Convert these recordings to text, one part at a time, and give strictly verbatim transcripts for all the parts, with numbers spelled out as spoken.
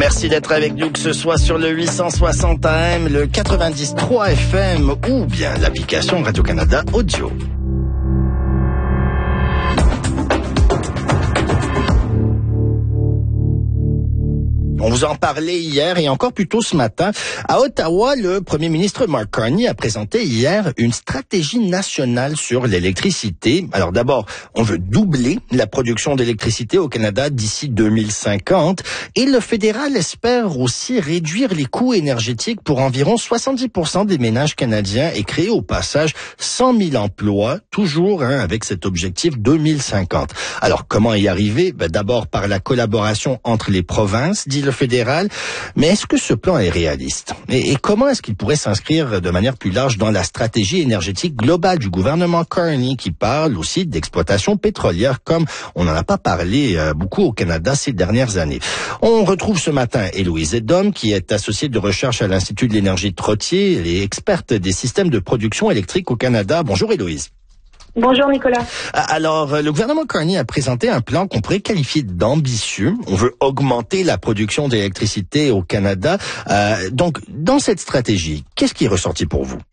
Merci d'être avec nous, que ce soit sur le huit cent soixante A M, le quatre-vingt-dix trois F M ou bien l'application Radio-Canada Audio. On vous en parlait hier et encore plus tôt ce matin. À Ottawa, le premier ministre Mark Carney a présenté hier une stratégie nationale sur l'électricité. Alors d'abord, on veut doubler la production d'électricité au Canada d'ici deux mille cinquante. Et le fédéral espère aussi réduire les coûts énergétiques pour environ soixante-dix pour cent des ménages canadiens et créer au passage cent mille emplois, toujours hein, avec cet objectif deux mille cinquante. Alors comment y arriver? Ben, d'abord par la collaboration entre les provinces, dit le fédéral, mais est-ce que ce plan est réaliste? Et, et comment est-ce qu'il pourrait s'inscrire de manière plus large dans la stratégie énergétique globale du gouvernement Carney, qui parle aussi d'exploitation pétrolière, comme on n'en a pas parlé euh, beaucoup au Canada ces dernières années? On retrouve ce matin Héloïse Edom, qui est associée de recherche à l'Institut de l'énergie Trottier et experte des systèmes de production électrique au Canada. Bonjour Héloïse. Bonjour Nicolas. Alors, le gouvernement Carney a présenté un plan qu'on pourrait qualifier d'ambitieux. On veut augmenter la production d'électricité au Canada. Euh, donc, dans cette stratégie, qu'est-ce qui est ressorti pour vous?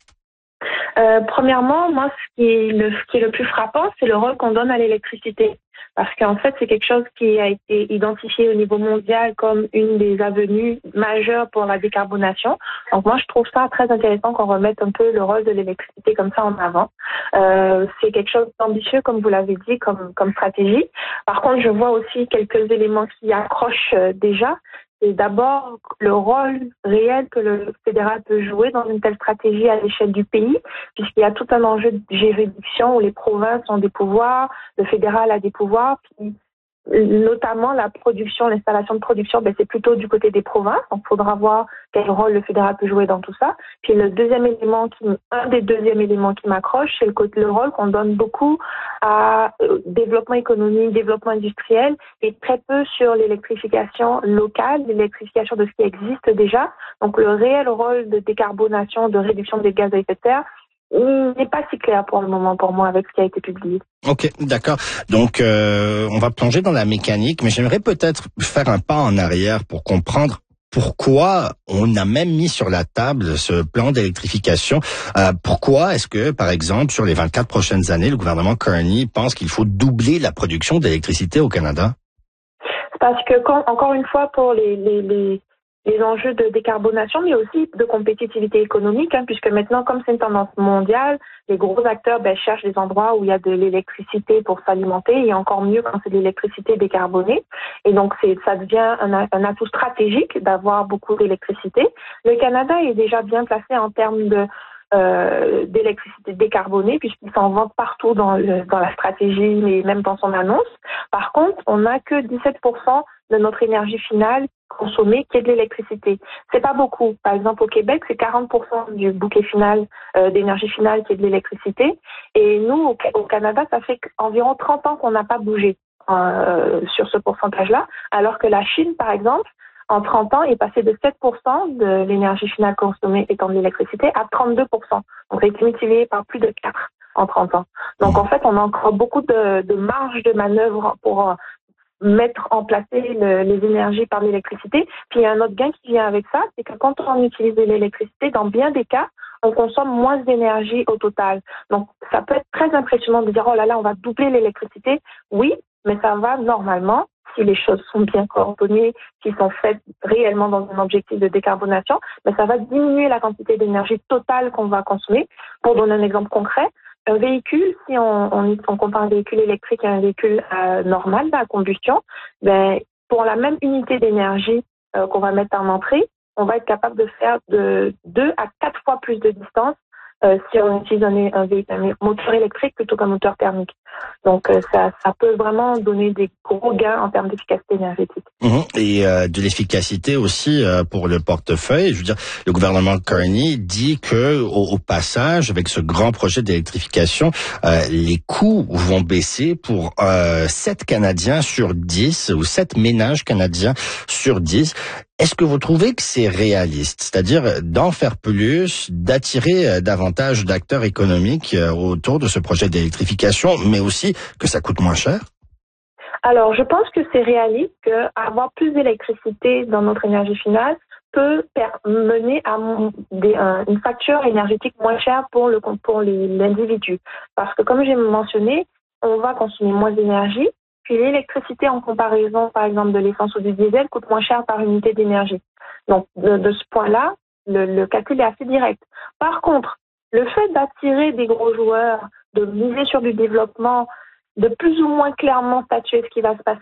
Euh, premièrement, moi, ce qui est le, ce qui est le plus frappant, c'est le rôle qu'on donne à l'électricité. Parce qu'en fait, c'est quelque chose qui a été identifié au niveau mondial comme une des avenues majeures pour la décarbonation. Donc moi, je trouve ça très intéressant qu'on remette un peu le rôle de l'électricité comme ça en avant. Euh, c'est quelque chose d'ambitieux, comme vous l'avez dit, comme, comme stratégie. Par contre, je vois aussi quelques éléments qui accrochent euh, déjà. C'est d'abord le rôle réel que le fédéral peut jouer dans une telle stratégie à l'échelle du pays, puisqu'il y a tout un enjeu de juridiction où les provinces ont des pouvoirs, le fédéral a des pouvoirs, puis notamment la production, l'installation de production, ben c'est plutôt du côté des provinces, donc il faudra voir quel rôle le fédéral peut jouer dans tout ça. Puis le deuxième élément, qui, un des deuxièmes éléments qui m'accroche, c'est le, côté, le rôle qu'on donne beaucoup à euh, développement économique, développement industriel, et très peu sur l'électrification locale, l'électrification de ce qui existe déjà. Donc le réel rôle de décarbonation, de réduction des gaz à effet de serre, il n'est pas si clair pour le moment pour moi avec ce qui a été publié. Ok, d'accord. Donc, euh, on va plonger dans la mécanique, mais j'aimerais peut-être faire un pas en arrière pour comprendre pourquoi on a même mis sur la table ce plan d'électrification. Euh, pourquoi est-ce que, par exemple, sur les vingt-quatre prochaines années, le gouvernement Carney pense qu'il faut doubler la production d'électricité au Canada? Parce que, quand, encore une fois, pour les... les, les... les enjeux de décarbonation, mais aussi de compétitivité économique, hein, puisque maintenant, comme c'est une tendance mondiale, les gros acteurs ben, cherchent des endroits où il y a de l'électricité pour s'alimenter, et encore mieux quand c'est de l'électricité décarbonée. Et donc, c'est, ça devient un, un atout stratégique d'avoir beaucoup d'électricité. Le Canada est déjà bien placé en termes de Euh, d'électricité décarbonée, puisqu'ils s'en vendent partout dans, le, dans la stratégie, mais même dans son annonce. Par contre, on n'a que dix-sept pour cent de notre énergie finale consommée qui est de l'électricité. C'est pas beaucoup. Par exemple, au Québec, c'est quarante pour cent du bouquet final euh, d'énergie finale qui est de l'électricité. Et nous, au, au Canada, ça fait environ trente ans qu'on n'a pas bougé euh, sur ce pourcentage-là, alors que la Chine, par exemple, en trente ans, est passé de sept pour cent de l'énergie finale consommée étant de l'électricité à trente-deux pour cent. Donc, ça a été multiplié par plus de quatre en trente ans. Donc, en fait, on a encore beaucoup de, de marge de manœuvre pour euh, mettre en placer le, les énergies par l'électricité. Puis, il y a un autre gain qui vient avec ça, c'est que quand on utilise de l'électricité, dans bien des cas, on consomme moins d'énergie au total. Donc, ça peut être très impressionnant de dire, oh là là, on va doubler l'électricité. Oui, mais ça va normalement, si les choses sont bien coordonnées, qui sont faites réellement dans un objectif de décarbonation, mais ça va diminuer la quantité d'énergie totale qu'on va consommer. Pour donner un exemple concret, un véhicule, si on, on, on compare un véhicule électrique à un véhicule euh, normal, à combustion, ben, pour la même unité d'énergie euh, qu'on va mettre en entrée, on va être capable de faire de deux à quatre fois plus de distance Euh, si on utilise un, un, un moteur électrique plutôt qu'un moteur thermique. Donc euh, ça, ça peut vraiment donner des gros gains en termes d'efficacité énergétique. Mmh. Et euh, de l'efficacité aussi euh, pour le portefeuille. Je veux dire, le gouvernement Carney dit que au, au passage, avec ce grand projet d'électrification, euh, les coûts vont baisser pour euh, sept Canadiens sur dix ou sept ménages canadiens sur dix. Est-ce que vous trouvez que c'est réaliste? C'est-à-dire d'en faire plus, d'attirer davantage d'acteurs économiques autour de ce projet d'électrification, mais aussi que ça coûte moins cher? Alors, je pense que c'est réaliste qu'avoir plus d'électricité dans notre énergie finale peut mener à des, un, une facture énergétique moins chère pour le pour l'individu. Parce que, comme j'ai mentionné, on va consommer moins d'énergie, puis l'électricité en comparaison, par exemple, de l'essence ou du diesel coûte moins cher par unité d'énergie. Donc, de, de ce point-là, le, le calcul est assez direct. Par contre, le fait d'attirer des gros joueurs, de miser sur du développement, de plus ou moins clairement statuer ce qui va se passer